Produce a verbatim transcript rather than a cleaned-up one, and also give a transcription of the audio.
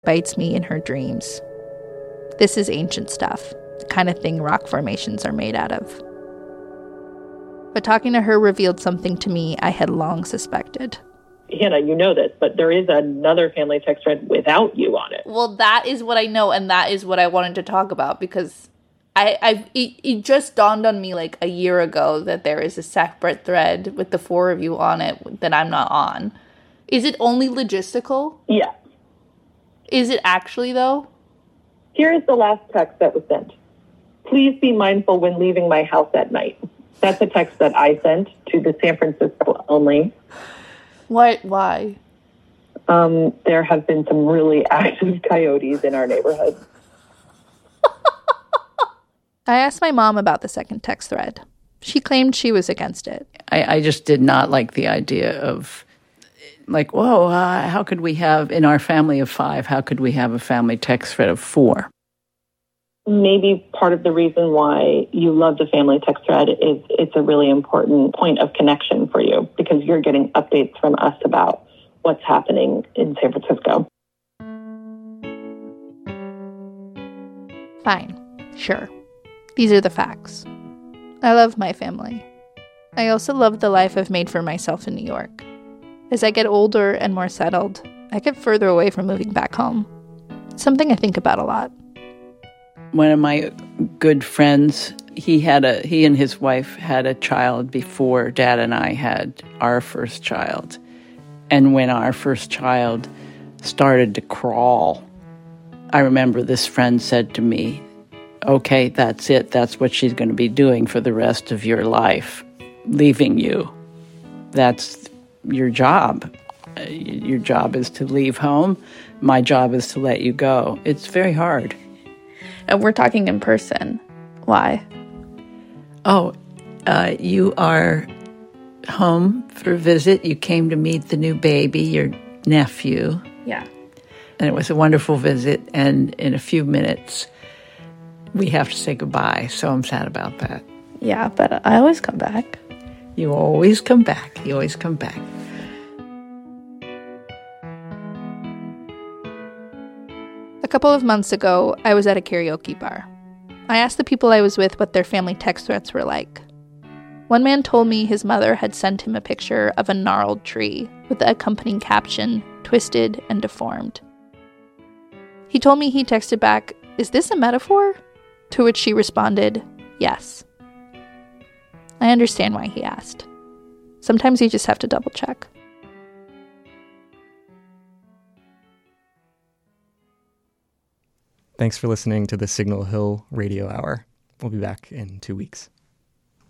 bites me in her dreams. This is ancient stuff, the kind of thing rock formations are made out of. But talking to her revealed something to me I had long suspected. Hannah, you know this, but there is another family text thread without you on it. Well, that is what I know, and that is what I wanted to talk about, because I, I it, it just dawned on me like a year ago that there is a separate thread with the four of you on it that I'm not on. Is it only logistical? Yeah. Is it actually, though? Here is the last text that was sent. Please be mindful when leaving my house at night. That's a text that I sent to the San Francisco only. What? Why? Um, there have been some really active coyotes in our neighborhood. I asked my mom about the second text thread. She claimed she was against it. I, I just did not like the idea of, like, whoa, uh, how could we have, in our family of five, how could we have a family text thread of four? Maybe part of the reason why you love the family text thread is it's a really important point of connection for you, because you're getting updates from us about what's happening in San Francisco. Fine. Sure. These are the facts. I love my family. I also love the life I've made for myself in New York. As I get older and more settled, I get further away from moving back home. It's something I think about a lot. One of my good friends, he had a he and his wife had a child before Dad and I had our first child. And when our first child started to crawl, I remember this friend said to me, okay, that's it. That's what she's going to be doing for the rest of your life, leaving you. That's your job. Your job is to leave home. My job is to let you go. It's very hard. And we're talking in person. Why? Oh, uh, you are home for a visit. You came to meet the new baby, your nephew. Yeah. And it was a wonderful visit. And in a few minutes, we have to say goodbye. So I'm sad about that. Yeah, but I always come back. You always come back. You always come back. A couple of months ago, I was at a karaoke bar. I asked the people I was with what their family text threads were like. One man told me his mother had sent him a picture of a gnarled tree with the accompanying caption, twisted and deformed. He told me he texted back, "Is this a metaphor?" To which she responded, "Yes." I understand why he asked. Sometimes you just have to double check. Thanks for listening to the Signal Hill Radio Hour. We'll be back in two weeks.